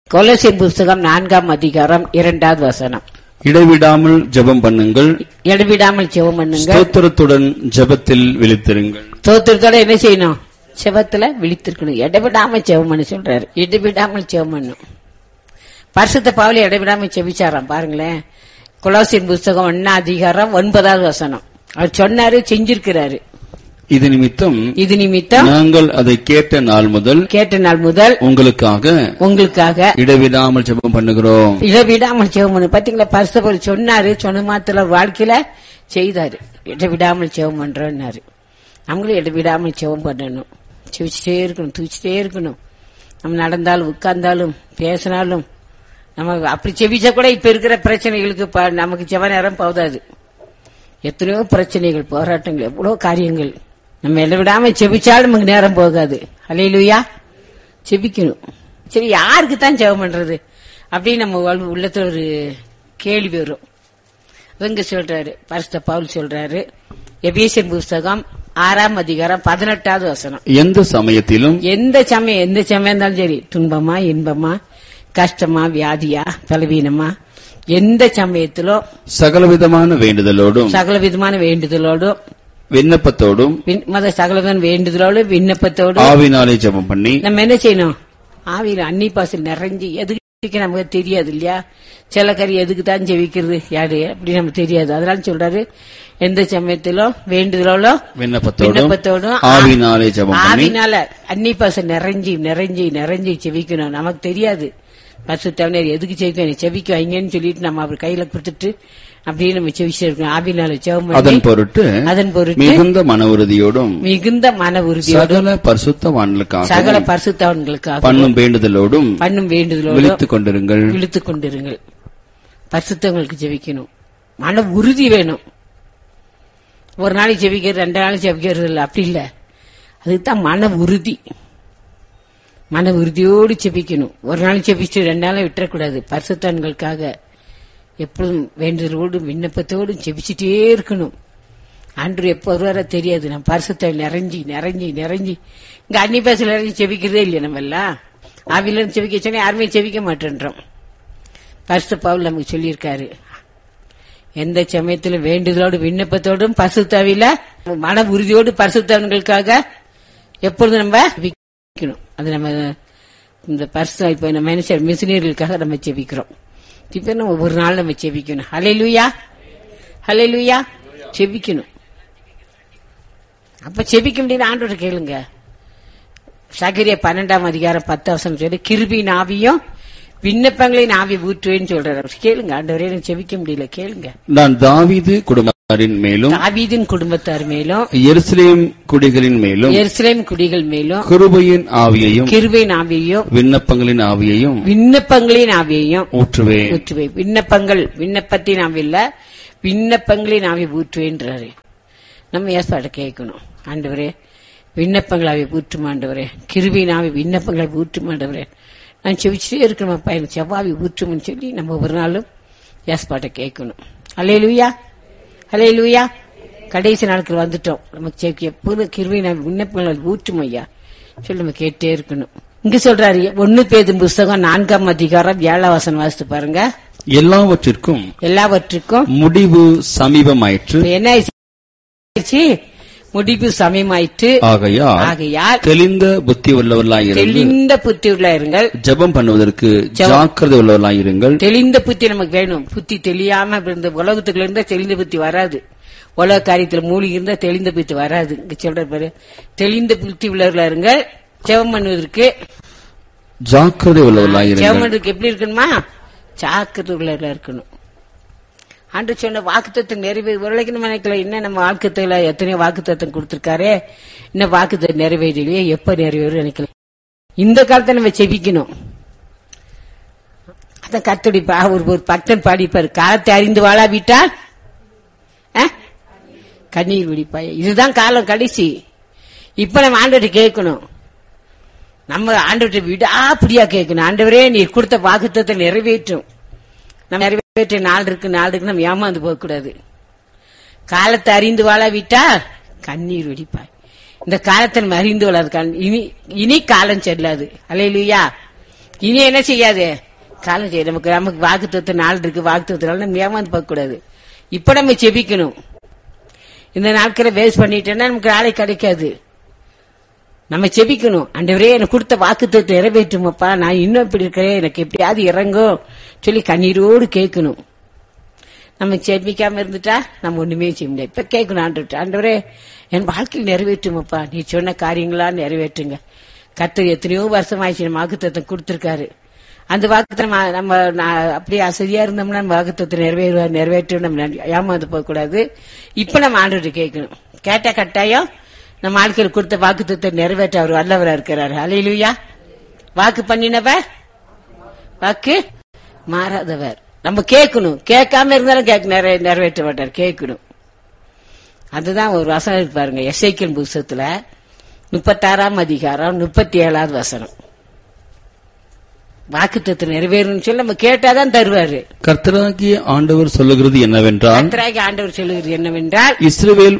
கொலோசியர் புஸ்தகம் 4ஆம் அதிகாரம் 2வது வசனம். இடைவிடாமல் ஜெபம் பண்ணுங்கள், இடைவிடாமல் ஜெபம் பண்ணுங்கள், ஸ்தோத்திரத்துடன் ஜெபத்தில் விழித்திருங்கள். ஸ்தோத்திரத்தோட என்ன செய்யணும்? ஜெபத்துல விழித்திருக்கணும். இடைவிடாமல் ஜெபம் பண்ண சொல்றாரு. இடைவிடாமல் ஜெபம் பண்ணும். பரிசுத்த பவுல் இடைவிடாமல் ஜெபிச்சாராம். பாருங்களேன், கொலோசியர் புஸ்தகம் 1ஆம் அதிகாரம் 9வது வசனம். அவர் சொன்னாரு, செஞ்சிருக்கிறாரு. இது நிமித்தம் நாங்கள் அதை கேட்ட நாள் முதல் உங்களுக்காக இடைவிடாமல் ஜெபம் பண்ணுகிறோம். இடைவிடாமல் ஜெபம் பண்ணு. பாத்தீங்களா, பரிசுத்த பவுல் சொன்னாரு, சொன்ன மாத்திர வாழ்க்கையில செய்தாரு. இடைவிடாமல் ஜெபம் பண்றோம்னாரு. நம்மளும் இடைவிடாமல் ஜெபம் பண்ணணும். செவிச்சுட்டே இருக்கணும், தூச்சிட்டே இருக்கணும். நம்ம நடந்தாலும் உட்கார்ந்தாலும் பேசினாலும் நம்ம அப்படி செவிச்சா கூட இப்ப இருக்கிற பிரச்சனைகளுக்கு நமக்கு ஜெப நேரம் போதாது. எத்தனையோ பிரச்சனைகள், போராட்டங்கள், எவ்வளவு காரியங்கள். நம்ம இடைவிடாம செபிச்சாலும் நமக்கு நேரம் போகாது. அல்லேலூயா. செபிக்கணும். சரி, யாருக்கு தான் ஜெபம் பண்றது அப்படின்னு நம்ம உள்ளத்துல ஒரு கேள்வி வரும். இவங்க சொல்றாரு, பரிசுத்த பவுல் சொல்றாரு, எபேசியர் புஸ்தகம் 6ஆம் அதிகாரம் 18வது வசனம். எந்த சமயம் இருந்தாலும் சரி, துன்பமா இன்பமா கஷ்டமா வியாதியா பலவீனமா, எந்த சமயத்திலும் சகலவிதமான வேண்டுதலோடும் விண்ணப்பத்தோடும் விண்ணப்பத்தோடும் ஆவினாலே ஜெபம் பண்ணி நம்ம என்ன செய்யணும்? ஆவியில அன்னி பாசல் நிறைஞ்சி, எதுக்கு நமக்கு தெரியாது இல்லையா? சில கறி எதுக்கு தான் ஜெபிக்கிறது யாரு அப்படி நமக்கு தெரியாது. அதனால சொல்றாரு, எந்த சமயத்திலும் வேண்டுதலோடும் விண்ணப்பத்தோடும் ஆவினாலே ஜெபம் பண்ணி, ஆவினால அன்னி பாசல் நிறைஞ்சி ஜெபிக்கணும். நமக்கு தெரியாது பரிசுத்தவனர் எதுக்கு செவிக்க வைங்கன்னு சொல்லிட்டு நம்ம அவர் கையில கொடுத்துட்டு அப்படியே நம்ம செவிச்சிருக்கோம். ஆவினால ஜெபம் பண்ணி அதன் பொருட்டு மிகுந்த மன உறுதியோடும் சகல பரிசுத்தவான்களுக்காக பண்ணும் வேண்டுதலோடும் விழித்துக் கொண்டிருங்கள். பரிசுத்தவங்களுக்கு ஜெபிக்கணும். மன உறுதி வேணும். ஒரு நாளைக்கு ஜெபிக்கிறது, 2 நாளைக்கு ஜெபிக்கிறது இல்ல, அப்படி இல்ல. அதுதான் மன உறுதி. மன உறுதியோடு ஜெபிக்கணும். ஒரு நாள் ஜெபிச்சு 2 நாளை விட்டுறக்கூடாது. பரிசுத்தவான்களுக்காக எப்பொழுதும் வேண்டுதலோடு விண்ணப்பத்தோடு ஜெபிச்சுட்டே இருக்கணும். ஆண்டவர் எப்போ வருவாரோ தெரியாது. நம்ம பரிசுத்த நிறைஞ்சி இங்க அன்னி பேசல நிறைஞ்சி ஜெபிக்கிறதே இல்லையா? நம்ம எல்லாம் ஆவில ஜெபிக்க சொன்னா யாருமே ஜெபிக்க மாட்டேன்றோம். பரிசுத்த பவுல் நமக்கு சொல்லியிருக்காரு, எந்த சமயத்திலும் வேண்டுதலோடு விண்ணப்பத்தோடும் பரிசுத்தாவில மன உறுதியோடு பரிசுத்தவன்களுக்காக எப்பொழுதும் நம்ம ஜெபிக்கணும். அது நம்ம இந்த பரிசுத்த இப்ப நம்ம மனுஷர் மிஷினரிகளுக்காக நம்ம ஜெபிக்கிறோம். இப்ப நம்ம ஒரு நாள் நம்ம செபிக்கணும். ஹல்லேலூயா செபிக்கணும். அப்ப செபிக்க முடியாது. ஆண்டவரை கேளுங்க. சகரியா 12ஆம் அதிகாரம் 10 வசனம் சொல்லி, கிருபையின் ஆவியும் விண்ணப்பங்களின் ஆவி ஊற்றுவேன்னு சொல்றாரு. கேளுங்க, ஆண்டவரே எனக்கு செபிக்க முடியல, கேளுங்க. நான் தாவீது குடும்பத்தாரின் மேலும் எருசலேம் குடிகளின் மேலும் கிருபையின் ஆவியையும் விண்ணப்பங்களின் ஆவியையும் ஊற்றுவேன். விண்ணப்பத்தின் ஆவி இல்ல, விண்ணப்பங்களின் ஆவி ஊற்றுவேன்றாரு. நம்ம ஏற்பாடு கேட்கணும். ஆண்டவரே விண்ணப்பங்கள் ஆவி ஊற்றும், ஆண்டவரே கிருபையின் ஆவி விண்ணப்பங்களை ஊற்றும், ஆண்டவரே நான் செவிச்சுட்டே இருக்கணும், பையன் செவ்வாவி ஊற்றும்னு சொல்லி நம்ம ஒரு நாளும் ஏற்பாட்டை கேட்கணும். அல்லேலூயா. கடைசி நாட்கள் வந்துட்டோம். நமக்கு எப்போதும் கிருபையின் ஆவி விண்ணப்பங்கள் ஊற்றும் ஐயா சொல்லி நம்ம கேட்டே இருக்கணும். இங்க சொல்றாரு, 1 பேதுரு புஸ்தகம் 4ஆம் அதிகாரம் 7ஆம் வசனம் வாசித்து பாருங்க. எல்லாவற்றுக்கும் முடிவு சமீபமாயிற்று. என்ன ஆயிடுச்சு? முடிவு சமயமாயிற்று. ஆகையால் தெளிந்த புத்தி உள்ளவர்களாயிருங்கள். ஜெபம் பண்ணுவதற்கு ஜாக்கிரதை உள்ளவர்களாயிருங்கள். தெளிந்த புத்தி நமக்கு வேணும். புத்தி தெளியாம இருந்த உலகத்துக்குள்ள இருந்தா தெளிந்த புத்தி வராது. உலக காரியத்துல மூழ்கி இருந்தா தெளிந்த புத்தி வராது. இங்க சொல்ற பாரு, தெளிந்த புத்தி உள்ளவர்களாயிருங்கள். ஜெபம் பண்ணுவதற்கு ஜாக்கிரதை உள்ளவர்களாயிருங்கள். ஜெபம் பண்ணுவதற்கு எப்படி இருக்கணுமா? ஜாக்கிரதை உள்ளவர்களா இருக்கணும். ஆண்டு சொன்ன வாக்குத்தத்தம் நிறைவேறலைன்னு நினைக்கல. இன்னும் நம்ம வாக்குத்தல எத்தனையோ வாக்குத்தத்தம் கொடுத்திருக்காரு, இன்னும் வாக்குத்தம் நிறைவேறலையே, எப்ப நிறைவேறும் நினைக்கல. இந்த காலத்தை நம்ம செபிக்கணும். அதான் கர்த்தருடைய ஒரு பக்தன் பாடிப்பாரு, காலத்தை அறிந்து வாழாவிட்டால் கண்ணீர் விடிப்பாய். இதுதான் காலம் கடைசி. இப்ப நம்ம ஆண்டவர்கிட்ட கேட்கணும். நம்ம ஆண்டவர்கிட்ட விடாப்பிடியா கேட்கணும். ஆண்டவரே நீர் கொடுத்த வாக்குத்தத்தை நிறைவேற்றும். நம்ம நிறைவேற்ற நாள் இருக்கு நம்ம ஏமாந்து போக கூடாது. காலத்தை அறிந்து வாழாவிட்டா கண்ணீர் வெடிப்பாய். இந்த காலத்தை நம்ம அறிந்து வாழாது. இனி காலம் செல்லாது. அல்லேலூயா. இனி என்ன செய்யாது, காலம் செய்ய. நமக்கு வாக்குத்தத்தம் நாள் இருக்கு, வாக்குத்தத்தினால நம்ம ஏமாந்து பார்க்க கூடாது. இப்ப நம்ம செபிக்கணும். இந்த நாட்களை வேஸ்ட் பண்ணிட்டோம்னா நமக்கு நாளை கிடைக்காது. நம்ம செபிக்கணும். ஆண்டவரே எனக்கு கொடுத்த வாக்குத்தத்தை நிறைவேற்றுமப்பா, நான் இன்னும் இப்படி இருக்கிறேன், எனக்கு எப்படியாவது இறங்கும் சொல்லி கண்ணீரோடு கேட்கணும். நம்ம செபிக்காம இருந்துட்டா நம்ம ஒண்ணுமே செய்ய முடியாது. இப்ப கேட்கணும் ஆண்டவரே, ஆண்டவரே என் வாழ்க்கையில் நிறைவேற்றுமப்பா, நீ சொன்ன காரியங்களா நிறைவேற்றுங்க. கர்த்தர் எத்தனையோ வருஷம் ஆயிடுச்சு நம்ம வாக்குத்தத்தை கொடுத்திருக்காரு. அந்த வாக்குத்தை நம்ம அப்படியே அசதியா இருந்தோம்னா நம்ம வாக்குத்தத்தை நிறைவேற்றும் நம்ம ஏமாந்து போக கூடாது. இப்ப நம்ம ஆண்டவர்கிட்ட கேட்கணும். கேட்டா கட்டாயம் நம்ம வாழ்க்கையில் கொடுத்த வாக்குத்தத்தை நிறைவேற்ற அவர் வல்லவரா இருக்கிறார். அல்லேலூயா. வாக்கு பண்ணினவர் வாக்கு மாறாதவர். நம்ம கேட்கணும். கேட்காம இருந்தாலும் நிறைவேற்ற மாட்டார். கேட்கணும். அதுதான் ஒரு வசனம் இருக்கு பாருங்க, எசேக்கியேல் புத்தகத்துல 36ஆம் அதிகாரம் 37வது வசனம். வாக்குத்தத்தம் நிறைவேறும் சொல்லி நம்ம கேட்டாதான் தருவாரு. கர்த்தராகிய ஆண்டவர் சொல்லுகிறது என்னவென்றால், இஸ்ரவேல்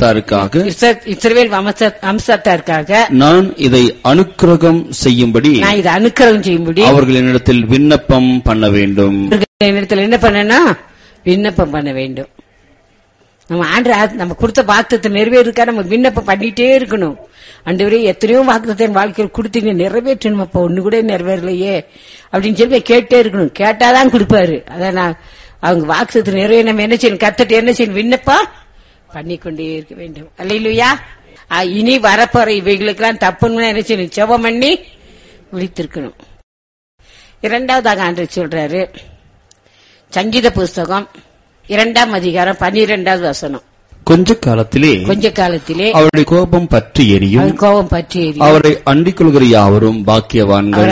வம்சத்தாருக்காக நான் இதை அனுக்கிரகம் செய்யும்படி அவர்கள் என்னிடத்தில் விண்ணப்பம் பண்ண வேண்டும். என்ன பண்ணணும்? விண்ணப்பம் பண்ண வேண்டும். நம்ம நம்ம கொடுத்த வாக்குத்தத்தை நிறைவேறுக்கா நம்ம விண்ணப்பம் பண்ணிட்டே இருக்கணும். ஆண்டவரே எத்தனையோ வாக்குத்தத்தை வாழ்க்கையில் கொடுத்தீங்க, நிறைவேற்றணும், அப்ப ஒண்ணு கூட நிறைவேறலையே அப்படின்னு சொல்லி கேட்டே இருக்கணும். கேட்டாதான் கொடுப்பாரு. அதான் அவங்க வாக்குத்தத்தை நிறைவேற நம்ம என்ன செய்யணும்? கர்த்தர்ட்ட என்ன செய்யணும்? விண்ணப்பம் பண்ணிக்கொண்டே இருக்க வேண்டும். அல்லேலூயா. இனி வரப்போற இவைகளுக்கெல்லாம் தப்புன்னு என்ன செய்யணும்? ஜெபம் பண்ணி விழித்திருக்கணும். இரண்டாவதாக ஆண்டவர் சொல்றாரு, சங்கீத புஸ்தகம் 2ஆம் அதிகாரம் 12வது வசனம். கொஞ்ச காலத்திலே அவருடைய கோபம் பற்றி எரியும். அவரை அண்டிக் கொள்கிற யாவரும் பாக்கியவான்கள்.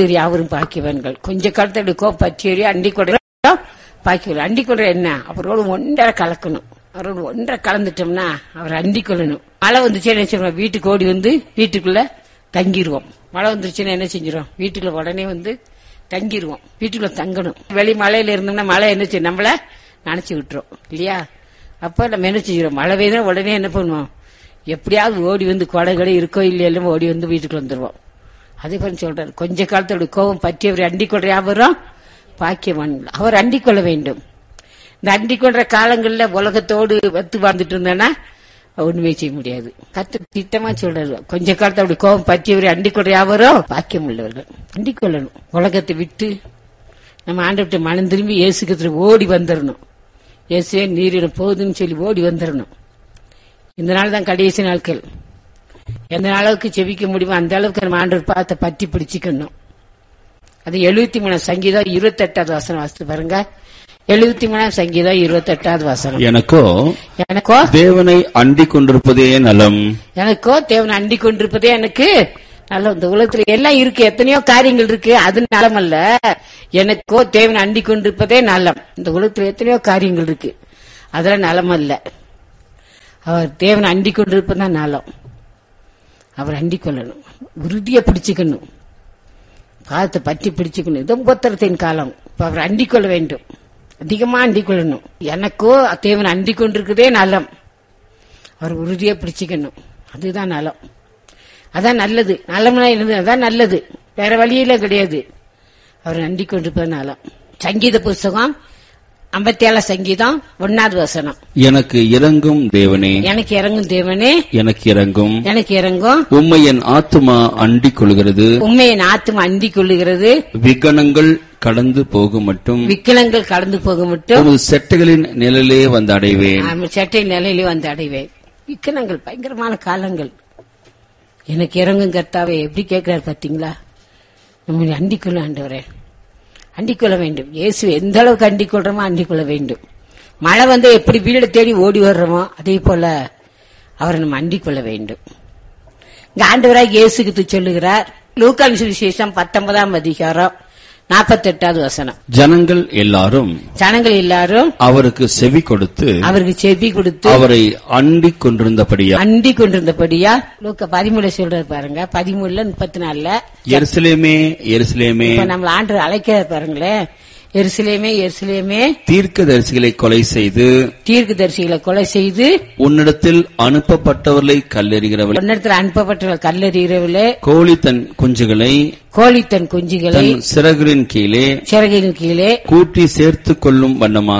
கொஞ்ச காலத்துல கோபம் பற்றி எரியும். அண்டிக் கொள்ற பாக்கியவான். அண்டிக் கொள்ற என்ன? அவரோடு ஒன்றரை கலக்கணும். அவரோடு ஒன்றரை கலந்துட்டோம்னா அவர் அண்டிக் கொள்ளணும். மழை வந்துச்சு என்ன செய்வோம்? வீட்டுக்கு ஓடி வந்து வீட்டுக்குள்ள தங்கிடுவோம். மழை வந்துருச்சுன்னா என்ன செஞ்சிடும்? வீட்டுக்குள்ள உடனே வந்து தங்கிடுவோம். வீட்டுக்குள்ள தங்கணும். வெளி மழையில இருந்தோம்னா மழை என்ன செய்யும்? நம்மள நினைச்சு விட்டுரும் இல்லையா? அப்ப நம்ம என்ன செஞ்சிடும்? மழை பெய்தா உடனே என்ன பண்ணுவோம்? எப்படியாவது ஓடி வந்து கொடை இருக்கோ இல்லையா ஓடி வந்து வீட்டுக்குள்ள வந்துருவோம். அதே போல சொல்றாரு, கொஞ்ச காலத்தோட கோபம் பற்றியவர் அண்டிக் கொள்ற யாவரும் பாக்கியவான். அவர் அண்டிக் கொள்ள வேண்டும். இந்த அண்டிக் கொள்ற காலங்கள்ல உலகத்தோடு வத்து வாழ்ந்துட்டு இருந்தோன்னா ஒண்ணுமே செய்ய முடியாது. கர்த்தர் திட்டமா சொல்றாரு, கொஞ்ச காலத்தோட கோபம் பற்றியவரை அண்டிக் கொள்ற யாவரும் பாக்கியம் உள்ளவர்கள். அண்டிக் கொள்ளணும். உலகத்தை விட்டு நம்ம ஆண்டவர்கிட்ட மனம் திரும்பி இயேசுக்கு ஓடி வந்துடணும். இயேசுவே நீரிடம் போகுதுன்னு சொல்லி ஓடி வந்துடணும். இந்த நாள் தான் கடைசி நாட்கள். எந்த அளவுக்கு செவிக்க முடியுமோ அந்த அளவுக்கு நம்ம ஆண்டவர் பார்த்த பற்றி பிடிச்சிக்கணும். அது 73 சங்கீதம் 28வது வசனம் வாசித்து பாருங்க. 73 சங்கீதம் 28வது வசனம். எனக்கோ தேவனை அண்டிக் கொண்டிருப்பதே நலம். எனக்கு நல்ல. இந்த உலகத்துல எல்லாம் இருக்கு, எத்தனையோ காரியங்கள் இருக்கு, அது நலம் அல்ல. எனக்கோ தேவனை அண்டிக் கொண்டிருப்பதே நலம். இந்த உலகத்துல எத்தனையோ காரியங்கள் இருக்கு, அதெல்லாம் நலம் அல்ல. அவர் தேவனை அண்டிக் கொண்டிருப்பதான் நலம். அவர் அண்டிக் கொள்ளணும். உறுதியா பிடிச்சுக்கணும். பாதத்தை பற்றி பிடிச்சுக்கணும். இது உபத்திரத்தின் காலம். இப்ப அவர் அண்டிக் கொள்ள வேண்டும். அதிகமா அண்டிக் கொள்ளணும். எனக்கோ தேவனை அண்டிக் கொண்டிருக்கிறதே நலம். அவர் உறுதியா பிடிச்சுக்கணும். அதுதான் நலம். அதான் நல்லது. நலம்னா என்னது? அதான் நல்லது. வேற வழியில கிடையாது. அவர் நன்றி கொண்டிருப்பது நலம். சங்கீத புஸ்தகம் 57 சங்கீதம் 1வது வசனம். எனக்கு இறங்கும் தேவனே, எனக்கு இறங்கும். உம்மை என் ஆத்துமா அண்டிக் கொள்கிறது. விக்கனங்கள் கடந்து போகும் மட்டும் உமது செட்டைகளின் நிழலே வந்து அடைவேன். விக்கனங்கள் பயங்கரமான காலங்கள். எனக்கு இறங்கும் கர்த்தாவே எப்படி கேட்கிறார் பாத்தீங்களா? நம்ம அண்டிக் கொள்ள ஆண்டவரே, அண்டிக் கொள்ள வேண்டும். இயேசு எந்த அளவுக்கு அண்டிக் கொள்றோமோ அண்டிக் கொள்ள வேண்டும். மழை வந்து எப்படி வீடு தேடி ஓடி வர்றோமோ அதே போல அவரை நம்ம அண்டிக் கொள்ள வேண்டும். இங்க ஆண்டவராக இயேசுக்கு சொல்லுகிறார். லூக்கா சுவிசேஷம் 19ஆம் அதிகாரம் 48வது வசனம். ஜனங்கள் எல்லாரும் அவருக்கு செவி கொடுத்து அவரை அண்டிக் கொண்டிருந்தபடியா லூக்கா 13 சொல்றாரு பாருங்க. 13:34 எருசலேமே எருசலேமே, நம்மள ஆண்டவர் அழைக்கிறார் பாருங்களேன். எருசலேமே தீர்க்கதரிசிகளை கொலை செய்து உன்னிடத்தில் அனுப்பப்பட்டவர்களை கல்லெறிகிறவளே, கோழி தன் கோழி தன் குஞ்சுகளை சிறகுகளின் கீழே கூட்டி சேர்த்துக் கொள்ளும்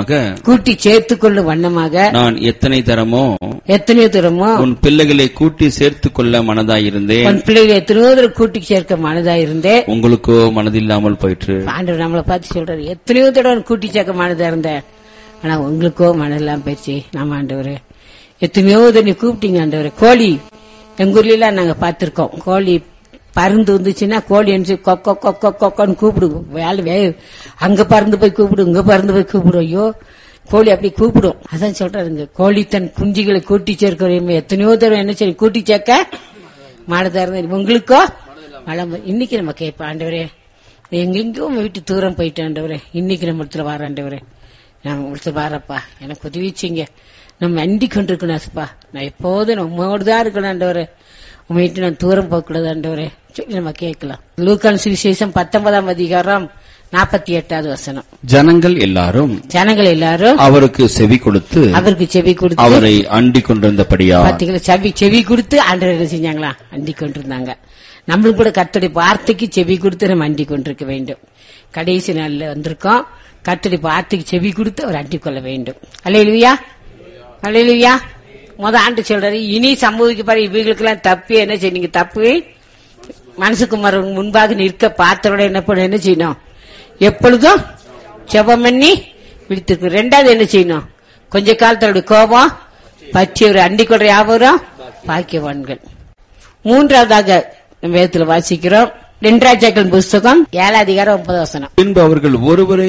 வண்ணமாக நான் எத்தனையோ தரமோ உன் பிள்ளைகளை கூட்டி சேர்த்துக் கொள்ள மனதாயிருந்தேன். உன் பிள்ளைகளை எத்தனையோ தடவை கூட்டி சேர்க்க மனதாயிருந்தேன். உங்களுக்கோ மனதில்லாமல் போயிற்று. ஆண்டவர் நம்மளை பார்த்து சொல்றாரு, எத்தனையோ தடவை கூட்டி சேர்க்க மனதா இருந்தேன், ஆனா உங்களுக்கோ மனதெல்லாம் போயிடுச்சு. நம்ம ஆண்டவரே எத்தனையோ தண்ணி கூப்பிட்டீங்க ஆண்டவரே. கோழி எங்க ஊர்ல எல்லாம் நாங்க பாத்திருக்கோம். கோழி பறந்து வந்துச்சுன்னா கோழி என்று கொக்கன்னு கூப்பிடுவோம். வேலை அங்க பறந்து போய் கூப்பிடும், இங்க பறந்து போய் கூப்பிடும். ஐயோ கோழி அப்படி கூப்பிடும். அதான் சொல்றாருங்க, கோழி தன் குஞ்சுகளை கூட்டி சேர்க்க எத்தனையோ தடவை என்ன சரி கூட்டி சேர்க்க மனதா இருந்த உங்களுக்கோ மழை. இன்னைக்கு நம்ம கேட்போம், ஆண்டவரே எங்கெங்கோ உங்க வீட்டு தூரம் போயிட்டு ஆண்டவரே, இன்னைக்கு நம்ம இடத்துல வர ஆண்டவரே, நான் இடத்துல வரப்பா, எனக்கு உதவிச்சிங்க. நம்ம அண்டி கொண்டிருக்கணும்ப்பா, நான் எப்போதும் உங்களோடு தான் இருக்கணும் ஆண்டவரே, உங்க வீட்டு நான் தூரம் போகக்கூடாது ஆண்டவரே சொல்லி நம்ம கேட்கலாம். லூக்கான் சுவிசேஷம் 19ஆம் அதிகாரம் 48வது வசனம். ஜனங்கள் எல்லாரும் அவருக்கு செவி கொடுத்து அவரை அண்டிக் கொண்டிருந்தபடியா. பாத்தீங்களா, செவி கொடுத்து ஆண்டவர் என்ன செஞ்சாங்களா, அண்டிக் கொண்டிருந்தாங்க. நம்மளும் கூட கர்த்தருடைய வார்த்தைக்கு செவி கொடுத்து நம்ம அண்டிக் கொண்டிருக்க வேண்டும். கடைசி நாள்ல வந்திருக்கோம், கர்த்தருடைய வார்த்தைக்கு செவி கொடுத்து அவர் அண்டிக் கொள்ள வேண்டும். அல்லேலூயா, அல்லேலூயா. ஆண்டு சொல்றாரு, இனி சம்பவிக்க பாரு இவங்களுக்கு எல்லாம் தப்பு என்ன செய்யுங்க, தப்பு மனசுக்கு முன்பாக நிற்க பார்த்தவரோட என்ன செய்யணும், எப்பொழுதும் ஜெபம் பண்ணி விழித்திருக்கு. ரெண்டாவது என்ன செய்யணும், கொஞ்ச காலத்தோட கோபம் பற்றி ஒரு அண்டி கொள்ற யாவரும் பாக்கியவான்கள். மூன்றாவதாக வேதத்தில் வாசிக்கிறோம் 2 ராஜாக்கள் புஸ்தகம் 7 அதிகாரம் 9 வசனம். பின்பு அவர்கள் ஒருவரை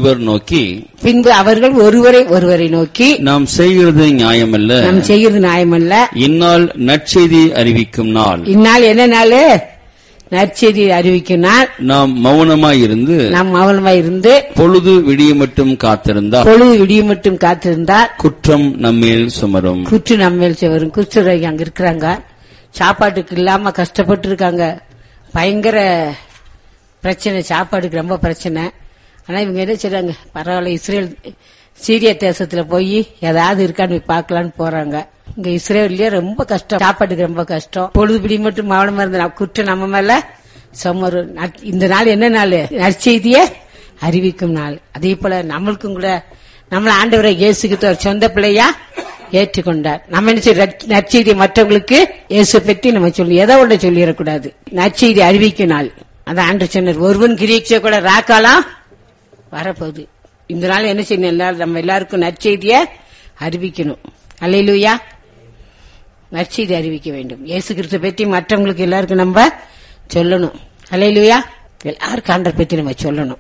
ஒருவரை நோக்கி நாம் செய்கிறது நியாயமல்ல, இந்நாள் நற்செய்தி அறிவிக்கும் நாள். இந்நாள் என்ன நாள், நற்செய்தி அறிவிக்கும் நாள். நாம் மௌனமாய் இருந்து பொழுது விடிய மட்டும் காத்திருந்தால் குற்றம் நம்மேல் சுமரும். குற்றவாளி அங்க இருக்கிறாங்க, சாப்பாட்டுக்கு இல்லாம கஷ்டப்பட்டு இருக்காங்க, பயங்கர பிரச்சனை, சாப்பாடுக்கு ரொம்ப பிரச்சனை. ஆனா இவங்க என்ன செய்றாங்க, பரவாயில்ல சீரியா தேசத்துல போய் ஏதாவது இருக்கான்னு பாக்கலான்னு போறாங்க. இங்க இஸ்ரேலியே ரொம்ப கஷ்டம், சாப்பாட்டுக்கு ரொம்ப கஷ்டம். பொழுதுபிடி மட்டும் மௌனமா இருந்த குற்றம் நம்ம மேல சுமரு. இந்த நாள் என்ன நாள், நற்செய்திய அறிவிக்கும் நாள். அதே போல நம்மளுக்கும் கூட நம்மள ஆண்டவரை இயேசுக்கு ஒரு சொந்த பிள்ளையா ஏற்றுக்கொண்டார். நம்ம என்ன நற்செய்தி மற்றவங்களுக்கு இயேசு பற்றி நம்ம சொல்லி எதை ஒன்று சொல்லிடக்கூடாது, நற்செய்தி அறிவிக்கும் நாள். அதான் ஆண்டு சொன்னார், ஒருவன் கிரீட்சை கூட ராக்காலாம் வரப்போகுது. இந்த நாள் என்ன செய்யணும், நம்ம எல்லாருக்கும் நற்செய்திய அறிவிக்கணும். அல்லேலூயா, நற்செய்தி அறிவிக்க வேண்டும். இயேசு கிறிஸ்து பற்றி மற்றவங்களுக்கு எல்லாருக்கும் நம்ம சொல்லணும். அல்லேலூயா, எல்லாருக்கும் ஆண்டவரை பற்றி நம்ம சொல்லணும்.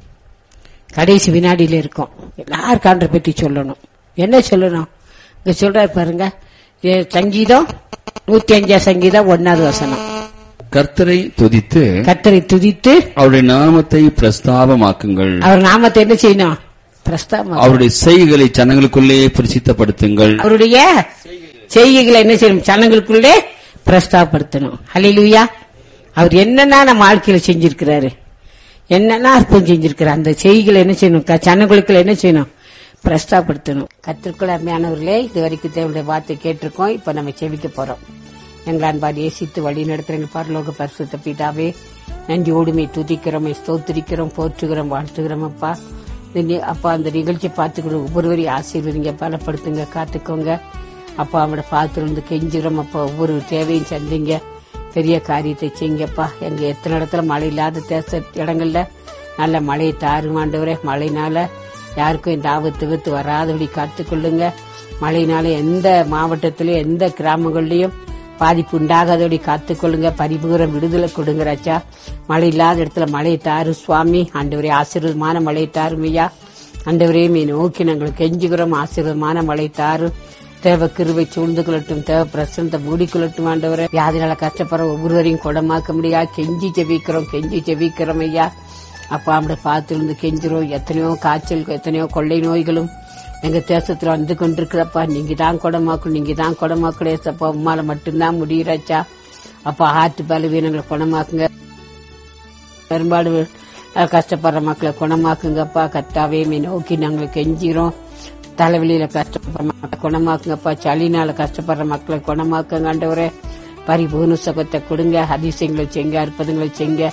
கடைசி வினாடியில இருக்கோம், எல்லாருக்கும் ஆண்டவரை பற்றி சொல்லணும். என்ன சொல்லணும் இங்க சொல்றாரு பாருங்க, சங்கீதம் 105 சங்கீதம் 1வது வசனம். கர்த்தரை துதித்து அவருடைய நாமத்தை பிரஸ்தாபமாக்குங்கள். அவர் நாமத்தை என்ன செய்யணும், பிரஸ்தாபம். அவருடைய செய்கைகளை ஜனங்களுக்குள்ளே பிரசித்தப்படுத்துங்கள். அவருடைய செய்கைகளை என்ன செய்யணும், ஜனங்களுக்குள்ளே பிரஸ்தாபப்படுத்தணும். அல்லேலூயா. அவர் என்னன்னா நம்ம வாழ்க்கையில செஞ்சிருக்கிறாரு, என்னன்னா அற்புதம் செஞ்சிருக்கிறார், அந்த செய்கைகளை என்ன செய்யணும், ஜனங்களுக்குள்ள என்ன செய்யணும், பிரஸ்தாபப்படுத்தணும். கர்த்தருக்குள் அருமையானவர்களே, இதுவரைக்கும் தேவனுடைய வார்த்தை கேட்டிருக்கோம். இப்ப நம்ம செவிக்க போறோம். எங்கள் அன்பாடி நேசித்து வழி நடத்துகிற பரலோக பரிசுத்த பிதாவே, நன்றியோடுமே துதிக்கிறோம், ஸ்தோத்திரிக்கிறோம், போற்றுகிறோம், வாழ்த்துகிறோம். அப்பா அந்த நிகழ்ச்சி பார்த்துக்கிறோம், ஒவ்வொருவரையும் ஆசீர்வதிங்க, பலப்படுத்துங்க, காத்துக்கோங்க. அப்பா அவங்களோட பார்த்துருந்து கெஞ்சுகிறோம். அப்பா ஒவ்வொரு தேவையும் சந்திங்க, பெரிய காரியத்தை செய்யுங்கப்பா. எங்க எத்தனை இடத்துல மழை இல்லாத இடங்கள்ல நல்ல மழையை தாருமாண்டவரே. மழைனால யாருக்கும் இந்த ஆபத்து வராதபடி காத்துக்கொள்ளுங்க. மழையினால எந்த மாவட்டத்திலயும் எந்த கிராமங்கள்லயும் பாதிப்பு உண்டாகாதபடி காத்துக்கொள்ளுங்க. பரிபூரம் விடுதலை கொடுங்க ராஜா. மழை இல்லாத இடத்துல மழையை தாரு சுவாமி. ஆண்டவரே ஆசீர்வாதமான மழையை தாருமையா. ஆண்டவரே மீ நோக்கி நாங்கள் கெஞ்சுகிறோம், ஆசீர்வாதமான மழை தாரு. தேவ கிருபை சூழ்ந்து கொள்ளட்டும், தேவ பிரசனத்தை மூடிக்கொள்ளட்டும். ஆண்டவரே வியாதினால கஷ்டப்படுற ஒவ்வொருவரையும் குணமாக்க முடியா. கெஞ்சி ஜெபிக்கிறோம் ஐயா. அப்பா அவங்கள பார்த்துருந்து கெஞ்சிரும். எத்தனையோ காய்ச்சல், எத்தனையோ கொள்ளை நோய்களும் எங்க தேசத்துல வந்து கொண்டிருக்கிறப்பா. நீங்க தான் குணமாக்கணும் ஏசப்பா. உம்மால மட்டும்தான் முடியறாச்சா. அப்பா ஆற்று பலவீனங்களை குணமாக்குங்க. பெரும்பாடு கஷ்டப்படுற மக்களை குணமாக்குங்கப்பா. கர்த்தாவே நோக்கி நாங்களை கெஞ்சிரும். தலைவலியில கஷ்டப்படுற மக்களை குணமாக்குங்கப்பா. சளினால கஷ்டப்படுற மக்களை குணமாக்குங்க. ஆண்டவரே பரிபூர்ண சுகத்தை கொடுங்க. அதிசயங்களை செய்ங்க, அற்புதங்களை செய்ங்க.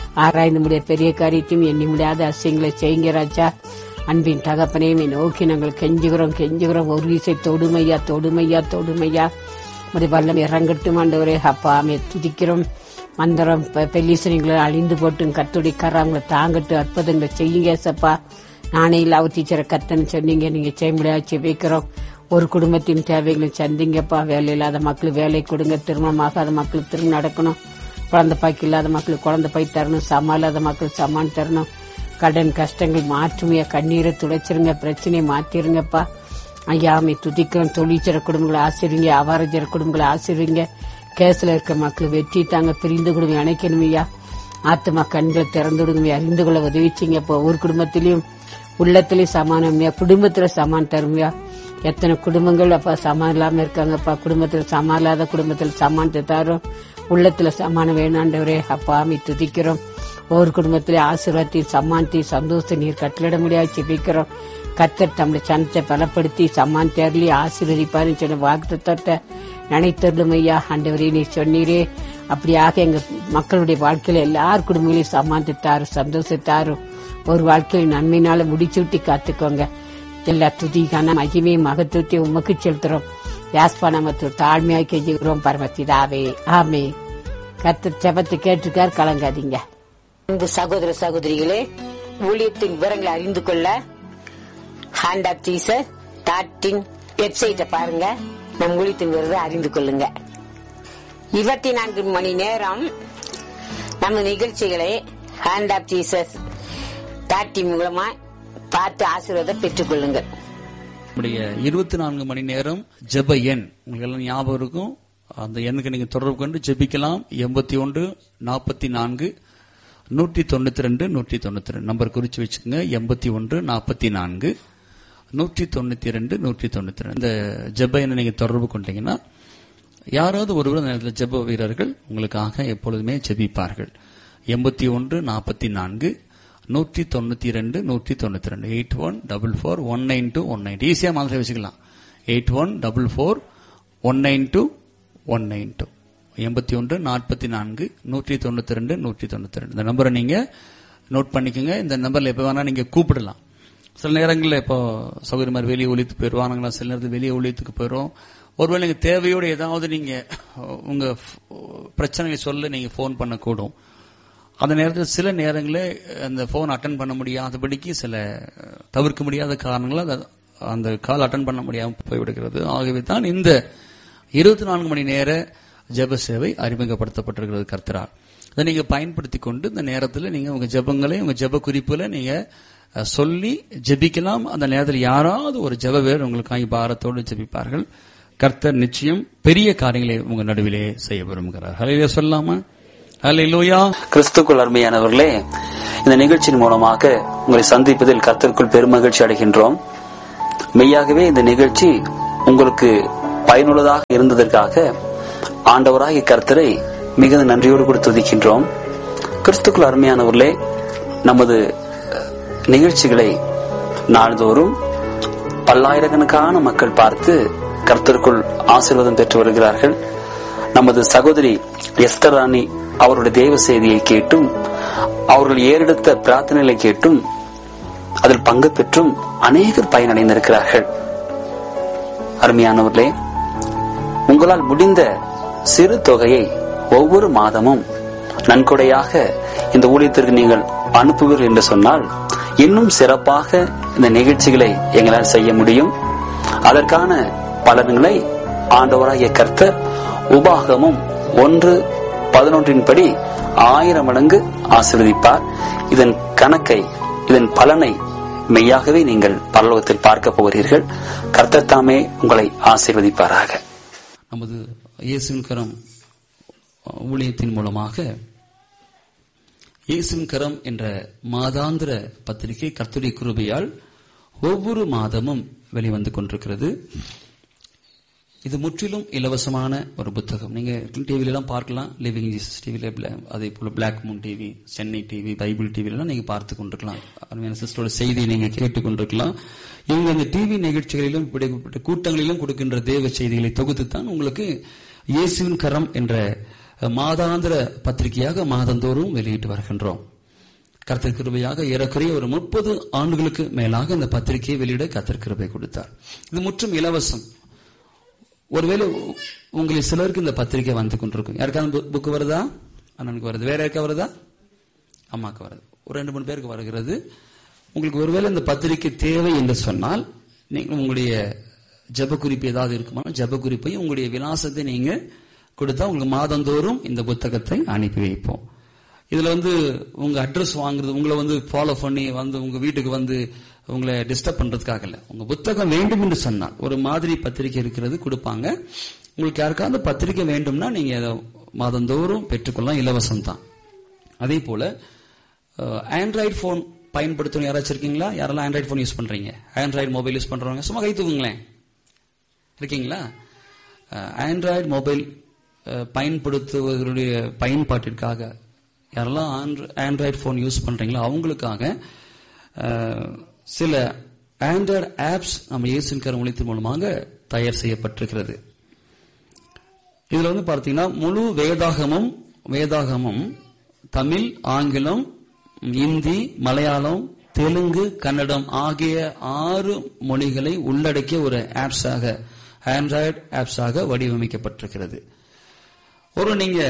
ஆராய்ந்து முடிய பெரிய காரியத்தையும் எண்ணி முடியாத அதிசயங்களை செய்யுங்க ராஜா. அன்பின் தகப்பனையுமே நோக்கி நாங்கள் கெஞ்சுகிறோம். ஒரு வீசை தொடுமையா வல்லம் இறங்கட்டும் ஆண்டவரே. அப்பா ஆமே துதிக்கிறோம். மந்திரம் பெல்லீசனிங்களை அழிந்து போட்டும் கத்துடைய கராங்களை தாங்கட்டு அற்புதங்களை செய்யுங்க சப்பா. நானே இல்லாவ டீச்சரை கத்தன்னு சொன்னீங்க, நீங்க செய்ய முடியாது வைக்கிறோம். ஒரு குடும்பத்தின் தேவைகளை சந்திங்கப்பா. வேலை இல்லாத மக்களுக்கு வேலை கொடுங்க, திருமணமாகாத மக்களுக்கு திருமணம் நடக்கணும், குழந்தை பாய்க்கு இல்லாத மக்களுக்கு குழந்தை பாய் தரணும், சமா இல்லாத மக்களுக்கு சமான் தரணும். கடன் கஷ்டங்கள் மாற்றுமையா, கண்ணீரை துடைச்சிருங்க, பிரச்சனையை மாத்திருங்கப்பா. ஐயாமை துதிக்கிறோம். தொழிற்சர குடும்பங்களை ஆசிரிங்க, அவாரஜர குடும்பங்களை ஆசிரிங்க. கேஸ்ல இருக்க மக்கள் வெற்றி தாங்க, பிரிந்து குடும்பம் இணைக்கணும் ஐயா. ஆத்மா கண்களை திறந்து விடுங்க, அறிந்து கொள்ள உதவிச்சிங்க. இப்போ ஒரு குடும்பத்திலையும் உள்ளத்திலயும் சமானம்யா, குடும்பத்துல சமான் தருமையா. எத்தனை குடும்பங்கள் அப்பா சமான் இல்லாம இருக்காங்கப்பா. குடும்பத்துல சமான் இல்லாத குடும்பத்துல சமானத்தை தரும், உள்ளத்துல சமானம் வேணாண்டவரே. அப்பா ஆமை துதிக்கிறோம். ஒவ்வொரு குடும்பத்திலே ஆசீர்வாதத்தையும் சமானத்தையும் சந்தோஷத்தை நீர் கட்டளிட முடியாது ஜெபிக்கிறோம். கர்த்தர் தம்முடைய சனத்தை பலப்படுத்தி சமான் தேர்லி ஆசீர்வதிப்பாரு சொன்ன வாக்குத்தத்தத்தை நினைத்தருளும் ஐயா. ஆண்டவரே நீர் சொன்னீரே, அப்படியாக எங்க மக்களுடைய வாழ்க்கையில எல்லார் குடும்பங்களையும் சமாளித்தாரும் சந்தோஷத்தாரும் ஒரு வாழ்க்கையில் நன்மையினால முடிச்சுட்டி காத்துக்கோங்க. எல்லா துதிக்கான மகிமை மகத்துவத்தை உமக்கு செலுத்துறோம். யாஸ்பா நாமத்தில் தாழ்மையாக கெஞ்சுகிறோம் பரமபிதாவே, ஆமே. கர்த்தர் ஜெபத்தை கேட்டிருக்கார், கலங்காதீங்க. இந்த சகோதர சகோதரிகளே, ஊழியத்தின் விவரங்களை அறிந்து கொள்ள ஹேண்ட் ஆஃப் ஜீசஸ் வெப்சைட்டை பாருங்க. நம் ஊழியத்தின் விவரத்தை அறிந்து கொள்ளுங்க. 24 மணி நேரம் நம்ம நிகழ்ச்சிகளை ஹேண்ட் ஆஃப் ஜீசஸ் மூலமா பார்த்து ஆசீர்வாதம் பெற்றுக் கொள்ளுங்கள். 24 மணி நேரம் ஜெப எண் உங்களுக்கு எல்லாம் ஞாபகம் இருக்கும். அந்த எண்ணுக்கு நீங்க தொடர்பு கொண்டு ஜெபிக்கலாம். 81 44 192 192 நம்பர் குறிச்சு வச்சுக்கோங்க. 81 44 192 192 இந்த ஜெப எண்ணை நீங்க தொடர்பு கொண்டீங்கன்னா யாராவது ஒருவர் அந்த நேரத்தில் ஜெப வீரர்கள் உங்களுக்காக எப்பொழுதுமே ஜெபிப்பார்கள். 81 44 192 192 8144192192 ஈஸியா மாதிரி வச்சுக்கலாம். 8144192192 81 44 192 192 இந்த நம்பரை நீங்க நோட் பண்ணிக்கோங்க. இந்த நம்பர்ல எப்ப வேணா நீங்க கூப்பிடலாம். சில நேரங்களில் இப்போ சௌகரிய மாதிரி வெளியே ஒழித்து போயிடுவாங்களா, சில நேரத்தில் வெளியே ஒழித்துக்கு போயிடும். ஒருவேளை நீங்க தேவையோடு ஏதாவது நீங்க உங்க பிரச்சனையை சொல்ல நீங்க போன் பண்ணக்கூடும். அந்த நேரத்தில் சில நேரங்களில் அந்த போன் அட்டன் பண்ண முடியாதபடிக்கு சில தவிர்க்க முடியாத காரணங்களால் அந்த கால் அட்டன் பண்ண முடியாமல் போய்விடுகிறது. ஆகவே தான் இந்த 24 மணி நேர ஜெப சேவை அறிமுகப்படுத்தப்பட்டிருக்கிறது கர்த்தரால். அதை நீங்க பயன்படுத்தி கொண்டு இந்த நேரத்தில் நீங்க உங்க ஜெபங்களை உங்க ஜெப குறிப்புல நீங்க சொல்லி ஜெபிக்கலாம். அந்த நேரத்தில் யாராவது ஒரு ஜெப வேறு உங்களுக்காக பாரத்தோடு ஜெபிப்பார்கள். கர்த்தர் நிச்சயம் பெரிய காரியங்களை உங்க நடுவிலே செய்ய விரும்புகிறார். ஹல்லேலூயா சொல்லலாமா? ஹல்லேலூயா. கிறிஸ்துக்குள் அருமையானவர்களே, இந்த நிகழ்ச்சியின் மூலமாக உங்களை சந்திப்பதில் கர்த்தருக்குள் பெருமகிழ்ச்சி அடைகின்றோம். மெய்யாகவே இந்த நிகழ்ச்சி உங்களுக்கு பயனுள்ளதாக இருந்ததற்காக ஆண்டவராகிய கர்த்தரை மிகுந்த நன்றியோடு கூட துதிக்கின்றோம். கிறிஸ்துக்குள் அருமையானவர்களே, நமது நிகழ்ச்சிகளை நாள்தோறும் பல்லாயிரக்கணக்கான மக்கள் பார்த்து கர்த்தருக்குள் ஆசீர்வாதம் பெற்று வருகிறார்கள். நமது சகோதரி எஸ்தர் ராணி அவருடைய தேவ செய்தியை கேட்டும் அவர்கள் ஏறெடுத்த பிரார்த்தனைகளை கேட்டும் அதில் பங்கு பெற்றும் அநேகர் பயனடைந்திருக்கிறார்கள். அருமையானவர்களே, உங்களால் முடிந்த சிறு தொகையை ஒவ்வொரு மாதமும் நன்கொடையாக இந்த ஊழியத்திற்கு நீங்கள் அனுப்புவீர்கள் என்று சொன்னால் இன்னும் சிறப்பாக இந்த நிகழ்ச்சிகளை எங்களால் செய்ய முடியும். அதற்கான பலன்களை ஆண்டவராகிய கர்த்தர் உபாகமும் 1:11 படி 1000 மடங்கு ஆசீர்வதிப்பார். இதன் கணக்கை, இதன் பலனை மெய்யாகவே நீங்கள் பரலோகத்தில் பார்க்க போகிறீர்கள். கர்த்தர் தாமே உங்களை ஆசீர்வதிப்பாராக. நமது இயேசுவின் கரம் ஊழியத்தின் மூலமாக இயேசுவின் கரம் என்ற மாதாந்திர பத்திரிகை கர்த்தருடைய கிருபையால் ஒவ்வொரு மாதமும் வெளிவந்து கொண்டிருக்கிறது. இது முற்றிலும் இலவசமான ஒரு புத்தகம். நீங்க டிவில எல்லாம் பார்க்கலாம். லிவிங் ஜீசஸ் டிவில, அதே போல black Moon TV, Chennai TV, Bible TV எல்லாம் நீங்க பார்த்து கொண்டிருக்கலாம். அருமையான சிஸ்டரோட செய்தியை நீங்க கேட்டுக் கொண்டிருக்கலாம். இவங்க இந்த டிவி நிகழ்ச்சிகளிலும் கூட்டங்களிலும் கொடுக்கின்ற தேவ செய்திகளை தொகுத்து தான் உங்களுக்கு இயேசுவின் கரம் என்ற மாதாந்திர பத்திரிகையாக மாதந்தோறும் வெளியிட்டு வருகின்றோம். கர்த்தர் கிருபையாக ஏறக்குறைய ஒரு 30 ஆண்டுகளுக்கு மேலாக இந்த பத்திரிகையை வெளியிட கர்த்தர் கிருபை கொடுத்தார். இது முற்றும் இலவசம். ஒருவேளை உங்களில் சிலருக்கு இந்த பத்திரிகை வந்து கொண்டிருக்கும். யாருக்காவது புக்கு வருதா? அண்ணனுக்கு வருது. வேற யாருக்கா வருதா? அம்மாக்கு வருது. ஒரு 2-3 பேருக்கு வருகிறது. உங்களுக்கு ஒருவேளை இந்த பத்திரிகை தேவை என்று சொன்னால், நீங்கள் உங்களுடைய ஜெப குறிப்பு ஏதாவது இருக்குமா, ஜெப குறிப்பையும் உங்களுடைய விலாசத்தை நீங்க கொடுத்தா உங்களுக்கு மாதந்தோறும் இந்த புத்தகத்தை அனுப்பி வைப்போம். இதுல உங்க அட்ரஸ் வாங்குறது, உங்களை ஃபாலோ பண்ணி உங்க வீட்டுக்கு உங்களை டிஸ்டர்ப் பண்றதுக்காக இல்ல. உங்க புத்தகம் வேண்டும் என்று சொன்னால் ஒரு மாதிரி பத்திரிகை இருக்கிறது கொடுப்பாங்க. உங்களுக்கு யாருக்காவது பத்திரிகை வேண்டும்னா நீங்க மாதந்தோறும் பெற்றுக்கொள்ளலாம், இலவசம் தான். அதே போல ஆண்ட்ராய்டு போன் பயன்படுத்தணும் யாராச்சும் இருக்கீங்களா? யாரெல்லாம் ஆண்ட்ராய்டு போன் யூஸ் பண்றீங்க? ஆண்ட்ராய்டு மொபைல் யூஸ் பண்றவங்க சும்மா கை தூக்குங்களேன். இருக்கீங்களா? ஆண்ட்ராய்டு மொபைல் பயன்படுத்துவதற்குரிய பயன்பாட்டிற்காக யாரெல்லாம் ஆண்ட்ராய்டு போன் யூஸ் பண்றீங்களோ அவங்களுக்காக சில ஆண்ட்ராய்டு ஆப்ஸ் நம்ம இயேசுவின் கரம் ஒளித்தின் மூலமாக தயார் செய்யப்பட்டிருக்கிறது. இதுல பார்த்தீங்கன்னா முழு வேதாகமும் தமிழ், ஆங்கிலம், இந்தி, மலையாளம், தெலுங்கு, கன்னடம் ஆகிய 6 மொழிகளை உள்ளடக்கிய ஒரு ஆப்ஸாக, ஆண்ட்ராய்டு ஆப்ஸாக வடிவமைக்கப்பட்டிருக்கிறது. நீங்க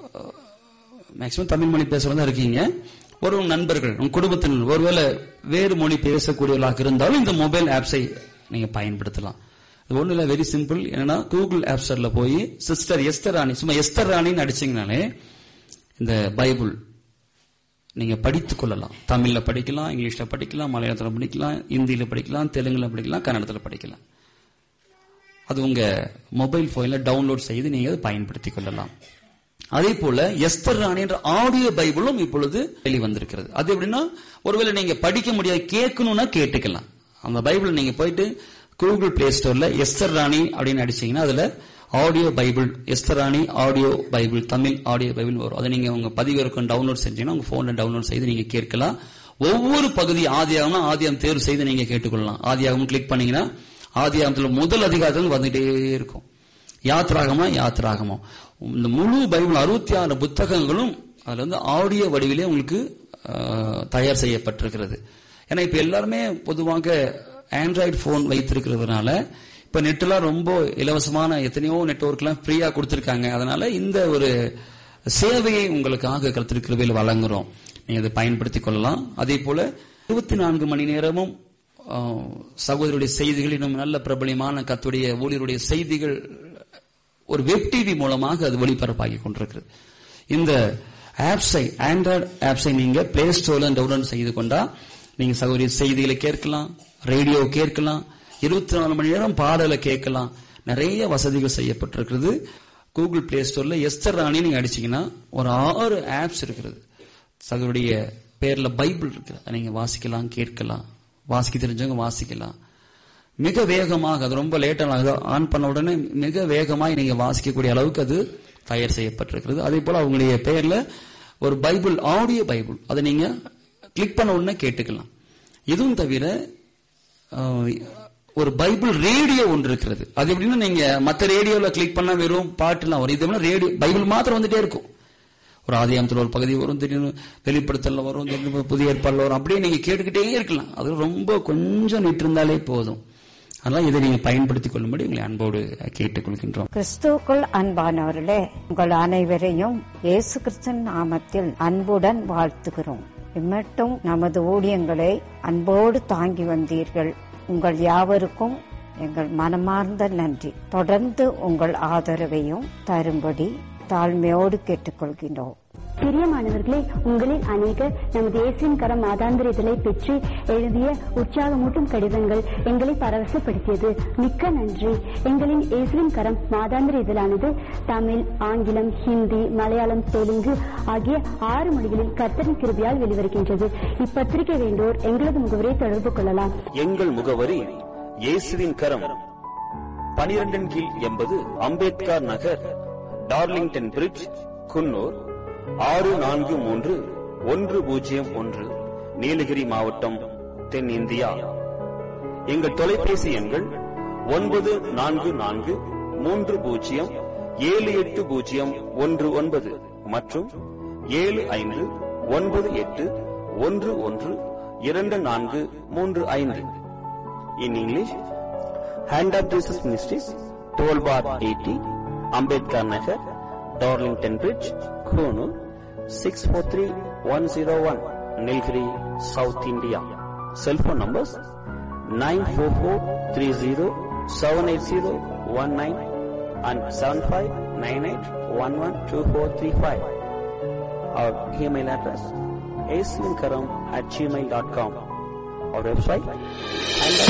மேக்சிமம் தமிழ் மொழி பேசுறதா இருக்கீங்க. ஒரு நண்பர்கள், உங்க குடும்பத்தினர் ஒருவேளை வேறு மொழி பேசக்கூடியவர்களாக இருந்தாலும் இந்த மொபைல் ஆப்ஸை நீங்க பயன்படுத்தலாம். இது ஒண்ணு இல்ல, வெரி சிம்பிள். என்னன்னா கூகுள் ஆப் ஸ்டோர்ல போய் சிஸ்டர் எஸ்தர் ராணி, சும்மா எஸ்தர் ராணின்னு அடிச்சீங்கனாலே இந்த பைபிள் நீங்க படித்துக் கொள்ளலாம். தமிழ்ல படிக்கலாம், இங்கிலீஷ்ல படிக்கலாம், மலையாளத்துல படிக்கலாம், இந்தியில படிக்கலாம், தெலுங்குல படிக்கலாம், கன்னடத்துல படிக்கலாம். அது உங்க மொபைல் போன்ல டவுன்லோட் செய்து நீங்க பயன்படுத்திக் கொள்ளலாம். அதே போல எஸ்தர் ராணி என்ற ஆடியோ பைபிளும் இப்பொழுது வெளிவந்திருக்கிறது. அது எப்படின்னா, ஒருவேளை நீங்க படிக்க முடியாது, கேட்கணும்னா கேட்டுக்கலாம். அந்த பைபிள் நீங்க போயிட்டு கூகுள் பிளே ஸ்டோர்ல எஸ்தர் ராணி அப்படின்னு அடிச்சீங்கன்னா அதுல ஆடியோ பைபிள், எஸ்தர் ராணி audio Bible, Tamil audio Bible வரும். அதை நீங்க உங்க பதிவிறக்கம் டவுன்லோட் செஞ்சீங்கன்னா உங்க போன்ல டவுன்லோட் செய்து நீங்க கேட்கலாம். ஒவ்வொரு பகுதி ஆதியாகம்னா ஆதியாகம் தேர்வு செய்து நீங்க கேட்டுக்கொள்ளலாம். ஆதியாகம் கிளிக் பண்ணீங்கன்னா ஆதியாகத்துல முதல் அதிகாரத்தில் வந்துட்டே இருக்கும். யாத்ராகமா இந்த முழு பைபிள் 66 புத்தகங்களும் அதுல ஆடியோ வடிவிலே உங்களுக்கு தயார் செய்யப்பட்டிருக்கிறது. ஏன்னா இப்ப எல்லாருமே பொதுவாக ஆண்ட்ராய்டு போன் வைத்திருக்கிறதுனால இப்ப நெட்லாம் ரொம்ப இலவசமான எத்தனையோ நெட்வொர்க் எல்லாம் ஃப்ரீயா கொடுத்திருக்காங்க. அதனால இந்த ஒரு சேவையை உங்களுக்காக கர்த்தர் கிருபையில் வழங்குறோம். நீங்க அதை பயன்படுத்திக் கொள்ளலாம். அதே போல 24 மணி நேரமும் சகோதரருடைய செய்திகள், இன்னும் நல்ல பிரபலமான கர்த்தருடைய ஊழியருடைய செய்திகள் ஒரு வெப் டிவி மூலமாக அது ஒளிபரப்பாகி கொண்டிருக்கிறது. இந்த ஆப்ஸை, ஆண்ட்ராய்டு ஆப்ஸை நீங்க பிளே ஸ்டோர்ல டவுன்லோட் செய்து கொண்டா நீங்க சகோதரிய செய்திகளை கேட்கலாம், ரேடியோ கேட்கலாம், 24 மணி நேரம் பாடலை கேட்கலாம். நிறைய வசதிகள் செய்யப்பட்டிருக்கிறது. கூகுள் பிளே ஸ்டோர்ல எஸ்தர் ராணி நீங்க அடிச்சீங்கன்னா ஒரு 6 ஆப்ஸ் இருக்கிறது. சகோதரிய பேர்ல பைபிள் இருக்கு, நீங்க வாசிக்கலாம், கேட்கலாம். வாசிக்க தெரிஞ்சவங்க வாசிக்கலாம். மிக வேகமாக, அது ரொம்ப லேட்டாக ஆன் பண்ண உடனே மிக வேகமாக நீங்க வாசிக்கக்கூடிய அளவுக்கு அது தயார் செய்யப்பட்டிருக்கிறது. அதே போல அவங்களுடைய பெயர்ல ஒரு பைபிள், ஆடியோ பைபிள், அதை நீங்க கிளிக் பண்ண உடனே கேட்டுக்கலாம். இதுவும் தவிர ஒரு பைபிள் ரேடியோ ஒன்று இருக்கிறது. அது எப்படின்னா, நீங்க மற்ற ரேடியோல கிளிக் பண்ணா வெறும் பாட்டுலாம் வரும். இது ரேடியோ பைபிள் மாத்திரம் வந்துட்டே இருக்கும். ஒரு ஆதியாகமத்தில் ஒரு பகுதி வரும், திடீர்னு வெளிப்படுத்தல வரும், திடீர்னு புதிய ஏற்பாடுல வரும். அப்படியே நீங்க கேட்டுக்கிட்டே இருக்கலாம். அது ரொம்ப கொஞ்சம் நிட்டு இருந்தாலே போதும். அதனால இதை நீங்க பயன்படுத்திக் கொள்ளும்படி உங்களை அன்போடு கேட்டுக்கொள்கின்றோம். கிறிஸ்துவுக்குள் அன்பானவர்களே, உங்கள் அனைவரையும் இயேசு கிறிஸ்துவின் நாமத்தில் அன்புடன் வாழ்த்துகிறோம். இம்மட்டும் நமது ஊழியங்களை அன்போடு தாங்கி வந்தீர்கள். உங்கள் யாவருக்கும் எங்கள் மனமார்ந்த நன்றி. தொடர்ந்து உங்கள் ஆதரவையும் தரும்படி தாழ்மையோடு கேட்டுக்கொள்கின்றோம். பிரியமானவர்களே, உங்களில் அநேகர் நமது இயேசுவின் கரம் மாதாந்திர இதழை பெற்று எழுதிய உற்சாகமூட்டும் கடிதங்கள் எங்களை பரவசப்படுத்தியது. மிக்க நன்றி. எங்களின் இயேசுவின் கரம் மாதாந்திர இதழானது தமிழ், ஆங்கிலம், ஹிந்தி, மலையாளம், தெலுங்கு ஆகிய 6 மொழிகளில் கர்த்தரின் கிருபையால் வெளிவருகின்றது. இப்பத்திரிகை வேண்டோர் எங்களது முகவரியை தொடர்பு கொள்ளலாம். எங்கள் முகவரி இயேசுவின் கரம், 12 கீழ் 80 அம்பேத்கர் நகர், டார்லிங்டன் பிரிட்ஜ், குன்னூர் 643101, நீலகிரி மாவட்டம், தென்னிந்தியா. எங்கள் தொலைபேசி எண்கள் 9443 780119 மற்றும் 7598112435. In English, Hand of Jesus Ministries, 12/80, Ambedkar Nagar, Darlington Bridge, Konoor, 643101, Nilgiri, South India. Cell phone numbers 944307801 and 7598112435. Our email address asvinkaram@gmail.com. Our website